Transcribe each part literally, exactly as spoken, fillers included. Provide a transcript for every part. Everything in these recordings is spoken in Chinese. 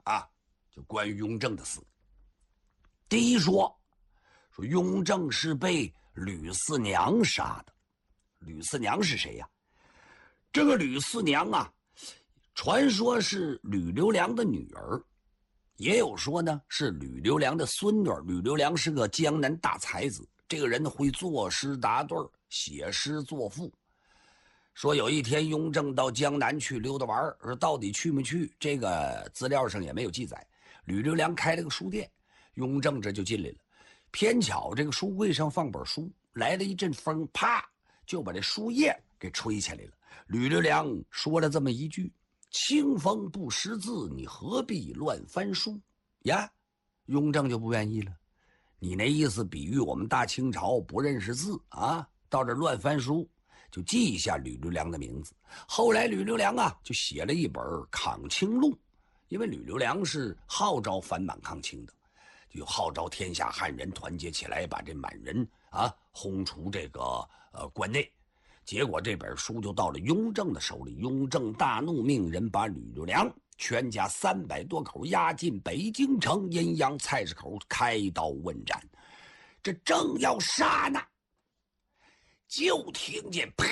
啊，就关于雍正的事。第一说，说雍正是被吕四娘杀的。吕四娘是谁呀？这个吕四娘啊，传说是吕留良的女儿，也有说呢是吕留良的孙女。吕留良是个江南大才子，这个人会作诗答对，写诗作赋。说有一天雍正到江南去溜达玩，说到底去没去，这个资料上也没有记载。吕留良开了个书店，雍正这就进来了。偏巧这个书柜上放本书，来了一阵风，啪就把这书页给吹起来了。吕留良说了这么一句：清风不识字，你何必乱翻书呀？雍正就不愿意了，你那意思比喻我们大清朝不认识字啊，到这乱翻书，就记下吕留良的名字。后来吕留良啊就写了一本《抗清录》，因为吕留良是号召反满抗清的，就号召天下汉人团结起来，把这满人啊轰出这个呃关内。结果这本书就到了雍正的手里，雍正大怒，命人把吕留良全家三百多口押进北京城阴阳菜市口，开刀问斩。这正要杀呢，就听见噗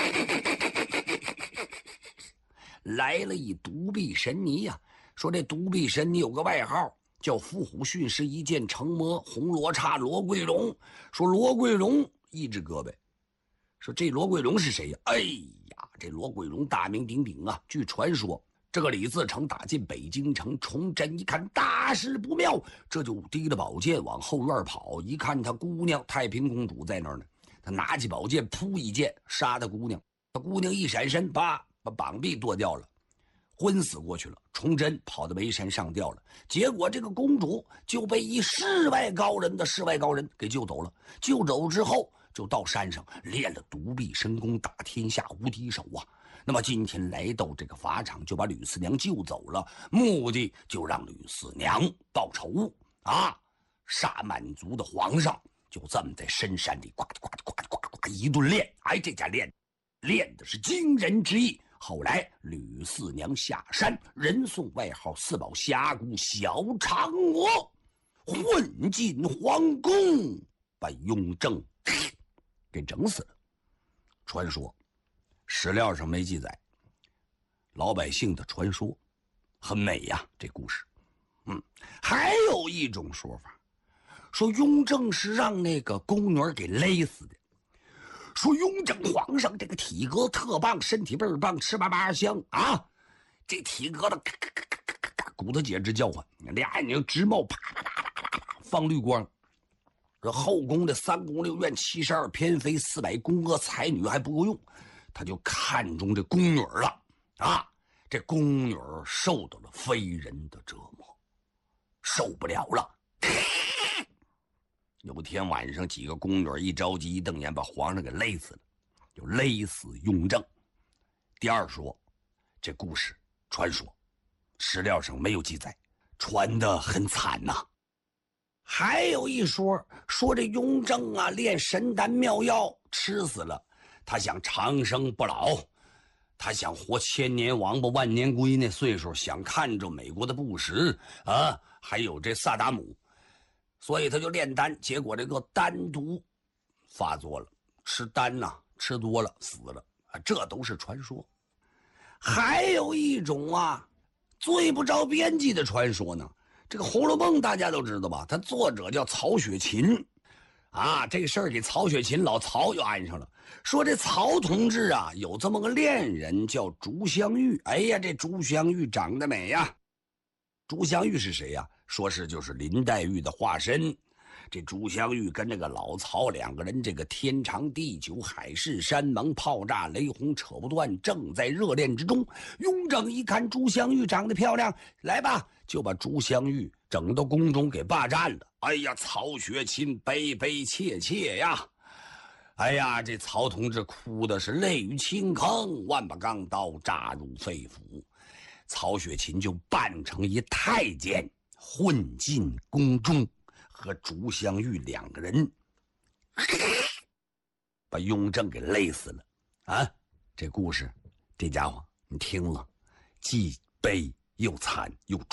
来了一独臂神尼呀、啊！说这独臂神尼有个外号叫伏虎训师一剑成魔红罗刹罗桂荣。说罗桂荣一只胳膊。说这罗桂荣是谁呀？哎呀，这罗桂荣大名鼎鼎啊！据传说，这个李自成打进北京城，崇祯一看大事不妙，这就提着宝剑往后院跑。一看他姑娘太平公主在那儿呢，他拿起宝剑，噗一剑杀他姑娘。他姑娘一闪身，叭把膀臂剁掉了，昏死过去了。崇祯跑到煤山上吊了，结果这个公主就被一世外高人的世外高人给救走了。救走之后，就到山上练了独臂神功，打天下无敌手啊！那么今天来到这个法场，就把吕四娘救走了，目的就让吕四娘报仇啊！杀满族的皇上，就这么在深山里呱呱呱呱呱呱一顿练。哎，这家练练的是惊人之意。后来吕四娘下山，人送外号四宝峡谷小嫦娥，混进皇宫，把雍正给整死了。传说史料上没记载，老百姓的传说很美呀、啊、这故事。嗯，还有一种说法，说雍正是让那个宫女给勒死的。说雍正皇上这个体格特棒，身体倍儿棒，吃嘛嘛香啊！这体格的咔咔咔咔咔咔，骨头节直叫唤，俩眼睛直冒啪啪啪啪啪放绿光。这后宫的三宫六院七十二偏妃四百宫娥才女还不够用，他就看中这宫女了啊！这宫女受到了非人的折磨，受不了了。有天晚上，几个宫女一着急，一瞪眼把皇上给勒死了，就勒死雍正。第二说，这故事传说，史料上没有记载，传得很惨呐、啊。还有一说，说这雍正啊炼神丹妙药吃死了，他想长生不老，他想活千年王八万年龟那岁数，想看着美国的布什啊，还有这萨达姆。所以他就炼丹，结果这个丹毒发作了，吃丹呐、啊、吃多了死了啊，这都是传说。还有一种啊最不着边际的传说呢，这个《红楼梦》大家都知道吧，它作者叫曹雪芹啊，这个事儿给曹雪芹老曹又安上了，说这曹同志啊有这么个恋人叫朱香玉。哎呀，这朱香玉长得美呀。朱香玉是谁呀？说是就是林黛玉的化身。这朱香玉跟这个老曹两个人，这个天长地久，海誓山盟，炮炸雷轰扯不断，正在热恋之中。雍正一看朱香玉长得漂亮，来吧，就把朱香玉整到宫中给霸占了。哎呀，曹雪芹悲悲切切呀！哎呀，这曹同志哭的是泪雨倾坑，万把钢刀扎入肺腑。曹雪芹就扮成一太监，混进宫中，和朱香玉两个人把雍正给勒死了啊！这故事，这家伙你听了，既悲又惨又